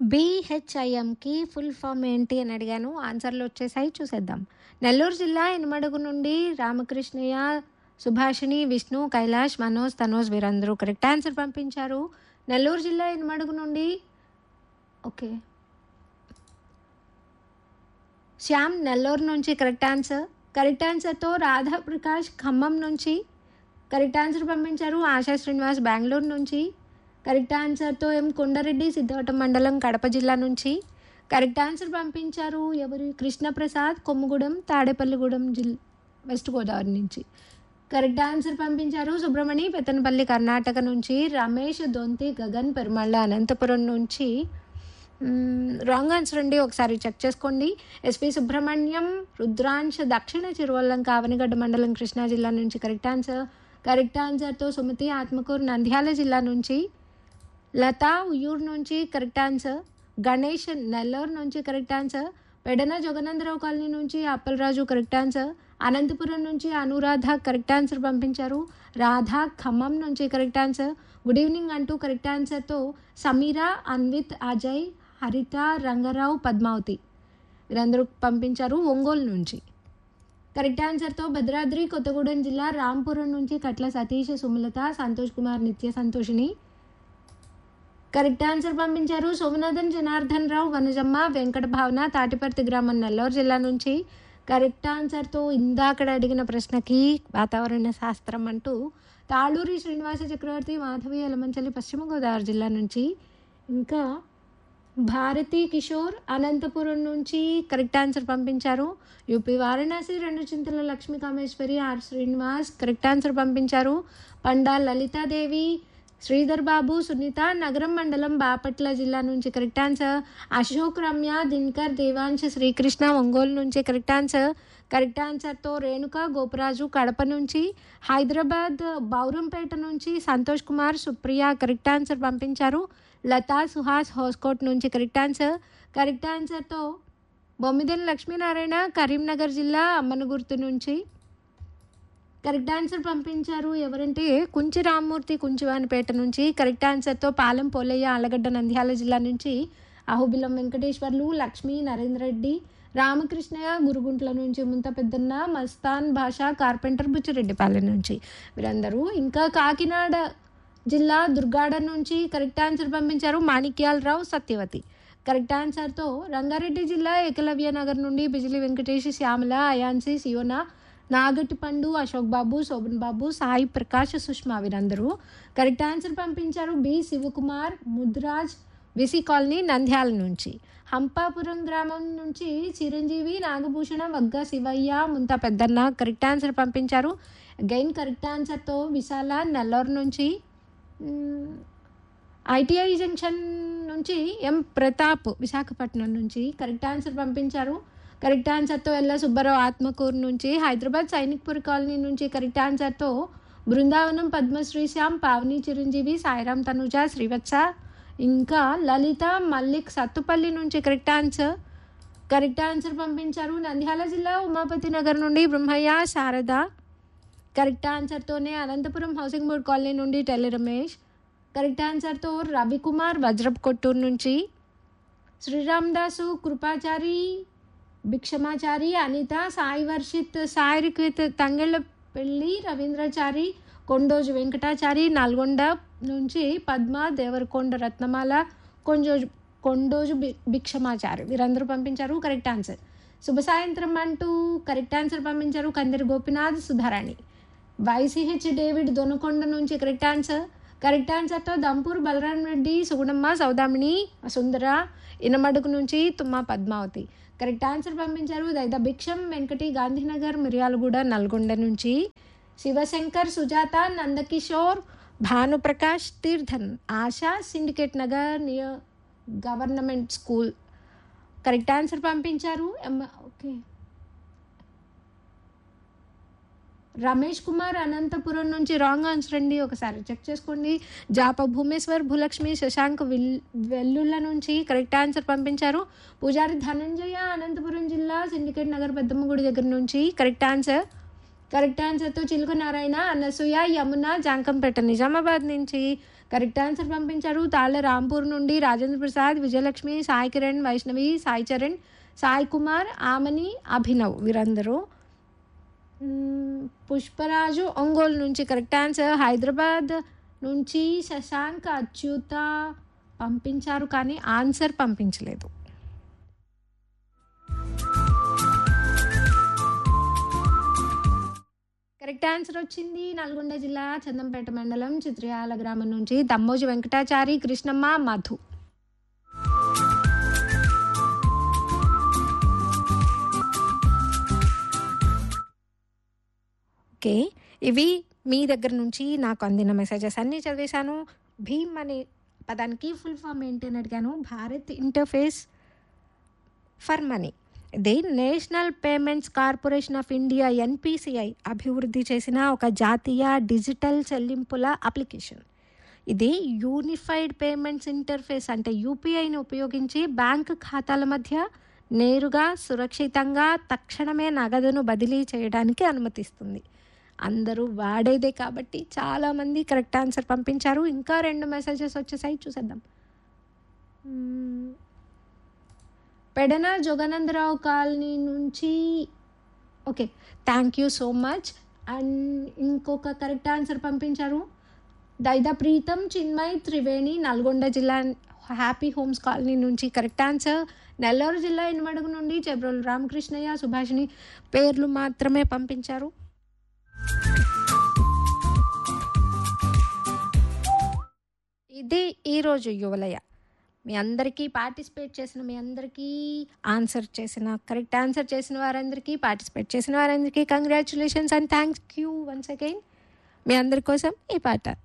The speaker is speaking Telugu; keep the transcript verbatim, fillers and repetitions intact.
బీహెచ్ఐఎంకి ఫుల్ ఫామ్ ఏంటి అని అడిగాను. ఆన్సర్లు వచ్చేసాయి, చూసేద్దాం. నెల్లూరు జిల్లా ఇనుమడుగు నుండి రామకృష్ణయ్య, సుభాషిణి, విష్ణు, కైలాష్, మనోజ్, తనోజ్ వీరందరూ కరెక్ట్ ఆన్సర్ పంపించారు. నెల్లూరు జిల్లా ఇనుమడుగు నుండి ఓకే శ్యామ్ నెల్లూరు నుంచి కరెక్ట్ ఆన్సర్. కరెక్ట్ ఆన్సర్తో రాధా ప్రకాష్ ఖమ్మం నుంచి కరెక్ట్ ఆన్సర్ పంపించారు. ఆశా శ్రీనివాస్ బెంగళూరు నుంచి కరెక్ట్ ఆన్సర్తో ఎం కొండారెడ్డి సిద్ధవటం మండలం కడప జిల్లా నుంచి కరెక్ట్ ఆన్సర్ పంపించారు. ఎవరు? కృష్ణప్రసాద్ కొమ్ముగూడెం తాడేపల్లిగూడెం జిల్ వెస్ట్ గోదావరి నుంచి కరెక్ట్ ఆన్సర్ పంపించారు. సుబ్రమణి పెత్తనపల్లి కర్ణాటక నుంచి, రమేష్ దొంతి గగన్ పెరుమళ్ళ అనంతపురం నుంచి రాంగ్ ఆన్సర్ అండి, ఒకసారి చెక్ చేసుకోండి. ఎస్పి సుబ్రహ్మణ్యం రుద్రాంశ దక్షిణ చిరువల్లంక ఆవనిగడ్డ మండలం కృష్ణా జిల్లా నుంచి కరెక్ట్ ఆన్సర్. కరెక్ట్ ఆన్సర్తో సుమతి ఆత్మకూరు నంద్యాల జిల్లా నుంచి, లతా ఉయ్యూరు నుంచి కరెక్ట్ ఆన్సర్. గణేష్ నెల్లూరు నుంచి correct answer. Pedana Jagananda Rao colony నుంచి అప్పలరాజు కరెక్ట్ ఆన్సర్. అనంతపురం నుంచి అనురాధ కరెక్ట్ ఆన్సర్ పంపించారు. రాధా ఖమ్మం నుంచి కరెక్ట్ ఆన్సర్. గుడ్ ఈవినింగ్ అంటూ కరెక్ట్ ఆన్సర్తో సమీరా, అన్విత్, అజయ్, హరిత, రంగారావు, పద్మావతి వీరందరూ పంపించారు ఒంగోలు నుంచి కరెక్ట్ ఆన్సర్తో. భద్రాద్రి కొత్తగూడెం జిల్లా రాంపురం నుంచి కట్ల సతీష్, సుమలత, సంతోష్ కుమార్, నిత్య సంతోషిని కరెక్ట్ ఆన్సర్ పంపించారు. సోమనాథన్, జనార్దన్ రావు, వనజమ్మ, వెంకట భావన, తాటిపర్తి గ్రామం నెల్లూరు జిల్లా నుంచి కరెక్ట్ ఆన్సర్తో. ఇందాకడ అడిగిన ప్రశ్నకి వాతావరణ శాస్త్రం అంటూ తాళూరి శ్రీనివాస చక్రవర్తి, మాధవి, ఎలమంచలి పశ్చిమ గోదావరి జిల్లా నుంచి, ఇంకా భారతి కిషోర్ అనంతపురం నుంచి కరెక్ట్ ఆన్సర్ పంపించారు. యూపీ వారణాసి రెండు చింతల Lakshmi Kameshwari, are Srinivas correct answer పంపించారు. పండా లలితాదేవి, శ్రీధర్ బాబు, సునీత నగరం మండలం బాపట్ల జిల్లా నుంచి కరెక్ట్ ఆన్సర్. అశోక్, రమ్య, దినకర్, దేవాంశ్, శ్రీకృష్ణ ఒంగోలు నుంచి కరెక్ట్ ఆన్సర్. కరెక్ట్ ఆన్సర్తో రేణుక గోపరాజు కడప నుంచి, హైదరాబాద్ బౌరంపేట నుంచి సంతోష్ కుమార్, సుప్రియ కరెక్ట్ ఆన్సర్ పంపించారు. లతా సుహాస్ హోస్కోట్ నుంచి కరెక్ట్ ఆన్సర్. కరెక్ట్ ఆన్సర్తో బొమ్మిదేని లక్ష్మీనారాయణ కరీంనగర్ జిల్లా అమ్మనగుర్తు నుంచి కరెక్ట్ ఆన్సర్ పంపించారు. ఎవరంటే కుంచి రామ్మూర్తి కుంచివానిపేట నుంచి కరెక్ట్ ఆన్సర్తో పాలెం పోలయ్య ఆలగడ్డ నంద్యాల జిల్లా నుంచి, అహుబిలం వెంకటేశ్వర్లు, లక్ష్మీ, నరేంద్ర రెడ్డి, రామకృష్ణయ్య గురుగుంట్ల నుంచి, ముంత పెద్దన్న, మస్తాన్ భాషా కార్పెంటర్ బుచ్చిరెడ్డిపాలెం నుంచి వీరందరూ, ఇంకా కాకినాడ జిల్లా దుర్గాడ నుంచి కరెక్ట్ ఆన్సర్ పంపించారు. మాణిక్యాలరావు, సత్యవతి కరెక్ట్ ఆన్సర్తో. రంగారెడ్డి జిల్లా ఏకలవ్య నగర్ నుండి బిజిలి వెంకటేష్, శ్యామల, అయాన్సి, సియోనా, నాగటి పండు, అశోక్ బాబు, శోభన్ బాబు, సాయి ప్రకాష్, సుష్మా వీరందరూ కరెక్ట్ ఆన్సర్ పంపించారు. B Shivakumar, Mudiraj, VC colony Nandyal నుంచి, హంపాపురం గ్రామం నుంచి చిరంజీవి, నాగభూషణ, వగ్గ శివయ్య, ముంత పెద్దన్న కరెక్ట్ ఆన్సర్ పంపించారు. అగైన్ కరెక్ట్ ఆన్సర్తో విశాల నెల్లూరు నుంచి, ఐటీఐ జంక్షన్ నుంచి ఎం ప్రతాప్ విశాఖపట్నం నుంచి కరెక్ట్ ఆన్సర్ పంపించారు. కరెక్ట్ ఆన్సర్తో ఎల్ల సుబ్బారావు ఆత్మకూరు నుంచి, హైదరాబాద్ సైనిక్పూర్ కాలనీ నుంచి కరెక్ట్ ఆన్సర్తో బృందావనం పద్మశ్రీ శ్యామ్, పావని, చిరంజీవి, సాయిరామ్, తనుజ, శ్రీవత్స, ఇంకా లలిత, మల్లిక్ సత్తుపల్లి నుంచి కరెక్ట్ ఆన్సర్. కరెక్ట్ ఆన్సర్ పంపించారు. నంద్యాల జిల్లా ఉమాపతి నగర్ నుండి Brahmaiah, Sharada correct ఆన్సర్తోనే. Anantapuram housing board colony నుండి టెల్లి రమేష్ కరెక్ట్ ఆన్సర్తో. రవికుమార్ వజ్రప్ కొట్టూరు నుంచి, శ్రీరామదాసు, కృపాచారి, భిక్షమాచారి, అనిత, సాయి వర్షిత్, సాయి రిక్విత్, తంగెళ్ళపల్లి, రవీంద్రచారి, కొండోజు వెంకటాచారి, నల్గొండ నుంచి పద్మ, దేవరకొండ రత్నమాల, కొంజోజు కొండోజు భి భిక్షమాచారి వీరందరూ పంపించారు కరెక్ట్ ఆన్సర్. శుభ సాయంత్రం అంటూ కరెక్ట్ ఆన్సర్ పంపించారు. కందిరి గోపినాథ్, సుధారాణి, వైసిహెచ్ డేవిడ్ దొనకొండ నుంచి కరెక్ట్ ఆన్సర్. కరెక్ట్ ఆన్సర్తో దంపూర్ బలరాం రెడ్డి, సుగుణమ్మ, సౌదామిని, సుందర ఇనమడుగు నుంచి తుమ్మ పద్మావతి కరెక్ట్ ఆన్సర్ పంపించారు. దైద భిక్షం వెంకటి, గాంధీనగర్ మిర్యాలగూడ నల్గొండ నుంచి, Shivshankar, Sujatha, Nandakishore, Bhanuprakash, Theerthan, ASHA, syndicate Nagar near government school correct answer పంపించారు. ఓకే రమేష్ కుమార్ అనంతపురం నుంచి రాంగ్ ఆన్సర్ అండి, ఒకసారి చెక్ చేసుకోండి. జాప భూమేశ్వర్, భూలక్ష్మి, శశాంక్ విల్ వెల్లుళ్ళ నుంచి కరెక్ట్ ఆన్సర్ పంపించారు. పూజారి ధనంజయ అనంతపురం జిల్లా సిండికేట్ నగర్ పెద్దమ్మగుడి దగ్గర నుంచి కరెక్ట్ ఆన్సర్. కరెక్ట్ ఆన్సర్తో చిలుక నారాయణ, అనసూయ, యమున, జాంకంపేట నిజామాబాద్ నుంచి కరెక్ట్ ఆన్సర్ పంపించారు తాళ్ళ రాంపూర్ నుండి రాజేంద్ర ప్రసాద్, విజయలక్ష్మి, సాయి కిరణ్, వైష్ణవి, సాయి చరణ్, సాయి కుమార్, ఆమని, అభినవ్ వీరందరూ. మ్మ్, పుష్పరాజు ఒంగోలు నుంచి కరెక్ట్ ఆన్సర్. హైదరాబాద్ నుంచి శశాంక్ అచ్యుత పంపించారు కానీ ఆన్సర్ పంపించలేదు. కరెక్ట్ ఆన్సర్ వచ్చింది నల్గొండ జిల్లా చందంపేట మండలం చిత్రయాల గ్రామం నుంచి దమ్మోజి వెంకటాచారి, కృష్ణమ్మ, మధు. ఓకే, ఇవి మీ దగ్గర నుంచి నాకు అందిన మెసేజెస్ అన్నీ చదివేశాను. భీమ్ అనే పదానికి ఫుల్ ఫామ్ ఏంటి అని అడిగాను. Bharat interface for money. ఇది national payments corporation of India NPCI అభివృద్ధి చేసిన ఒక జాతీయ డిజిటల్ చెల్లింపుల అప్లికేషన్. ఇది యూనిఫైడ్ పేమెంట్స్ ఇంటర్ఫేస్ అంటే యూపీఐని ఉపయోగించి బ్యాంక్ ఖాతాల మధ్య నేరుగా సురక్షితంగా తక్షణమే నగదును బదిలీ చేయడానికి అనుమతిస్తుంది. అందరూ వాడేదే కాబట్టి చాలామంది కరెక్ట్ ఆన్సర్ పంపించారు. ఇంకా రెండు మెసేజెస్ వచ్చేసాయి, చూసేద్దాం. మ్మ్. పెడన జోగానందరావు కాలనీ నుంచి okay, thank you so much. And ఇంకొక కరెక్ట్ ఆన్సర్ పంపించారు దైదా ప్రీతం, చిన్మయ్, త్రివేణి, నల్గొండ జిల్లా హ్యాపీ హోమ్స్ కాలనీ నుంచి కరెక్ట్ ఆన్సర్. నెల్లూరు జిల్లా ఇనుమడుగు నుండి చెబ్రోలు రామకృష్ణయ్య, సుభాషిణి పేర్లు మాత్రమే పంపించారు. ఇది ఈరోజు యువలయ. మీ అందరికీ పార్టిసిపేట్ చేసిన మీ అందరికీ ఆన్సర్ చేసిన కరెక్ట్ ఆన్సర్ చేసిన వారందరికీ పార్టిసిపేట్ చేసిన వారందరికీ congratulations and thank you once again. మీ అందరి కోసం ఈ పాట.